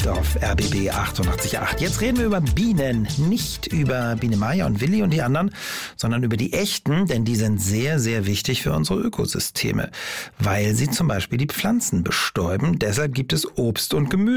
auf RBB 88.8. Jetzt reden wir über Bienen. Nicht über Biene Maya und Willi und die anderen, sondern über die echten, denn die sind sehr, sehr wichtig für unsere Ökosysteme, weil sie zum Beispiel die Pflanzen bestäuben. Deshalb gibt es Obst und Gemüse